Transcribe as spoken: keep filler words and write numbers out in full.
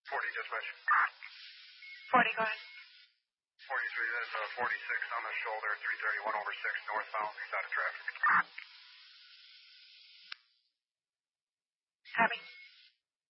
forty, dispatch. forty, go ahead. forty-three, that's uh, forty-six on the shoulder, three thirty-one over six, northbound, he's out of traffic. Copy.